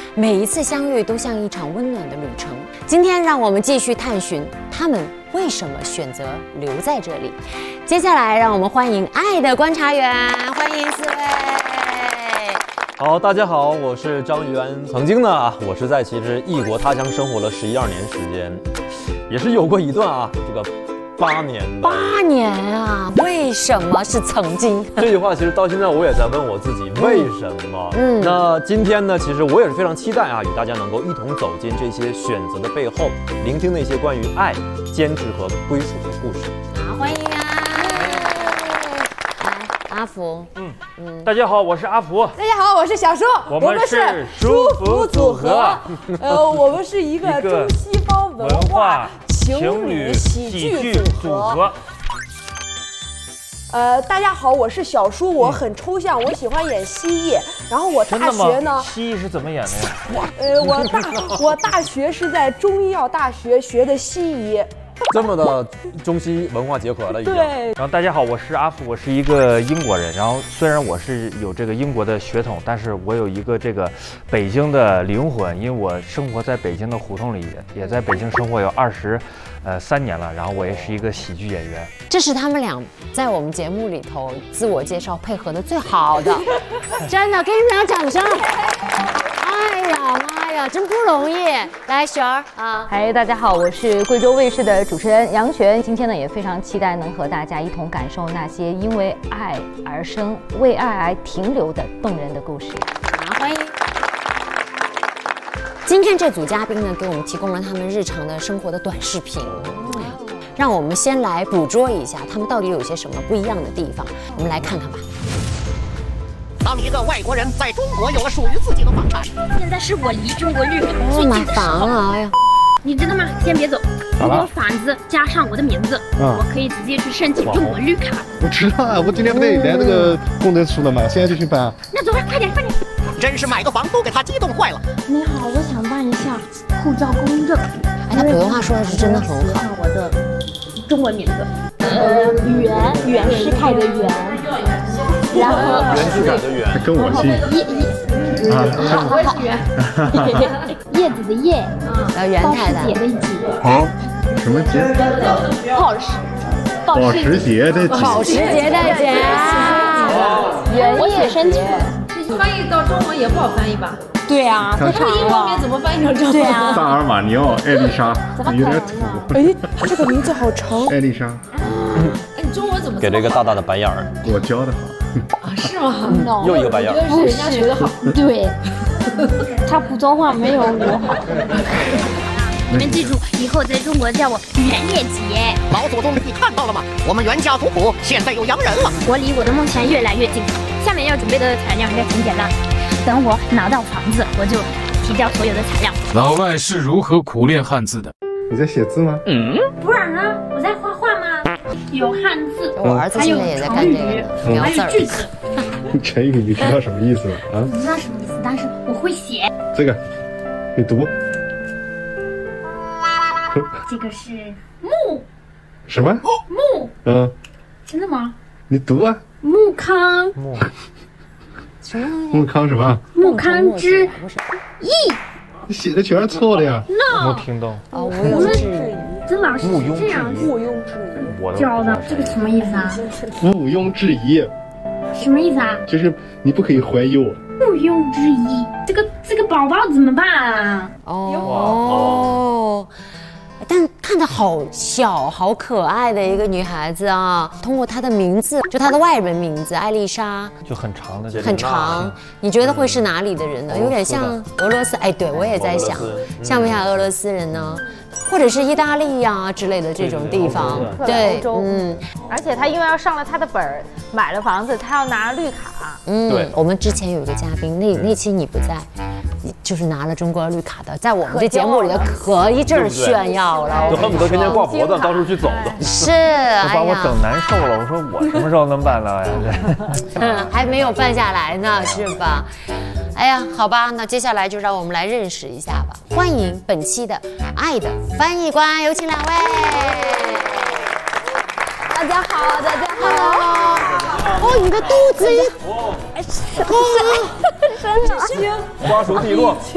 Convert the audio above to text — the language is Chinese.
每一次相遇都像一场温暖的旅程。今天让我们继续探寻他们为什么选择留在这里。接下来让我们欢迎爱的观察员，欢迎4位。 好，大家好，我是张玉安。曾经呢，我是在其实异国他乡生活了12年时间，也是有过一段这个8年的。 8年啊？为什么是曾经？ 这句话其实到现在我也在问我自己，为什么？那今天呢，其实我也是非常期待与大家能够一同走进这些选择的背后，聆听那些关于爱、坚持和归属的故事。 好，欢迎啊！阿福， 大家好，我是阿福。 大家好，我是小舒， 我们是舒服组合。 我们是一个中西方文化情侣喜剧组合。大家好，我是小舒，我很抽象，我喜欢演蜥蜴。然后我大学呢， 蜥蜴是怎么演的呀？ 我大学是在中医药大学学的西医。 这么的中西文化结合了已经。 对。 然后大家好，我是阿福，我是一个英国人。然后虽然我是有这个英国的血统，但是我有一个这个北京的灵魂，因为我生活在北京的胡同里，也在北京生活有23年了。然后我也是一个喜剧演员。 这是他们俩在我们节目里头自我介绍配合的最好的，真的，给你们俩掌声。哎呀妈呀，真不容易！来，璇儿啊， 嗨，大家好，我是贵州卫视的主持人杨璇。今天呢，也非常期待能和大家一同感受那些因为爱而生、为爱而停留的动人的故事。 好，欢迎。今天这组嘉宾呢，给我们提供了他们日常的生活的短视频。让我们先来捕捉一下他们到底有些什么不一样的地方，我们来看看吧。 当一个外国人在中国有了属于自己的房产， 现在是我离中国绿卡最近的时候。 买房啊！哎呀， 你知道吗？先别走，如果房子加上我的名字，我可以直接去申请中国绿卡。 我知道啊，我今天不得来那个公证书了吗？现在就去办。 那走吧，快点快点！ 真是买个房都给他激动坏了。 你好，我想办一下护照公证。 哎，他普通话说的是真的很好。 我的中文名字，袁世凯的袁。然后袁世凯的袁， 跟我姓我也是袁，叶子的叶， 袁太太保时捷的捷， 好，什么捷？保时捷的捷， 保时捷的捷， 我写申请。 翻译到中文也不好翻译吧？ 对啊， 它英文名怎么翻译成中文？ 对啊， 萨尔马尼奥艾丽莎，有点土。 哎，这个名字好长。 艾丽莎， 哎，你中文怎么给了一个大大的白眼儿。 我教的好。 啊？是吗？ 又一个白眼儿。 是人家学的好。 对，他普通话没有我好。你们记住，以后在中国叫我袁叶姐。 老祖宗，你看到了吗？我们袁家族谱现在有洋人了。 我离我的梦想越来越近。下面要准备的材料应该挺简单，等我拿到房子，我就提交所有的材料。 老外是如何苦练汉字的？ 你在写字吗？ 不然呢？我在画画吗？有汉字， 我儿子现在也在干这个描字还有句子。 成语你知道什么意思吗？ 我不知道什么意思，但是我会写。 这个，你读。 这个是木。 什么？ 木。真的吗？ 你读啊。 木康。 木康什么？ 木康之义。 你写的全是错的呀。 No。 没听懂。 毋庸置疑。 这老师是这样教的，这个什么意思啊？ 毋庸置疑。 什么意思啊？ 就是你不可以怀疑我。 毋庸置疑。这个宝宝怎么办啊？ 哦。但看着好小、好可爱的一个女孩子啊！通过她的名字，就她的外人名字艾丽莎， 就很长的这很长。你觉得会是哪里的人呢？有点像俄罗斯。哎，对我也在想，像不像俄罗斯人呢？或者是意大利呀之类的这种地方。对， 而且他因为要上了他的本儿，买了房子，他要拿绿卡。 对，我们之前有一个嘉宾，那期你不在，就是拿了中国绿卡的，在我们这节目里头可一阵炫耀了， 就恨不得天天挂脖子到处去走的。 是， 把我整难受了。我说我什么时候能办到呀？ 还没有办下来呢，是吧？哎呀，好吧，那接下来就让我们来认识一下吧。欢迎本期的爱的翻译官，有请2位。 大家好，大家好。 哦，你的肚子， 真的， 瓜熟蒂落。